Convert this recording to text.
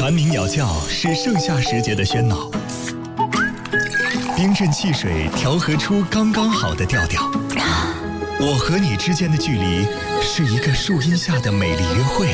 蝉鸣鸟叫是盛夏时节的喧闹，冰镇汽水调和出刚刚好的调调。我和你之间的距离，是一个树荫下的美丽约会。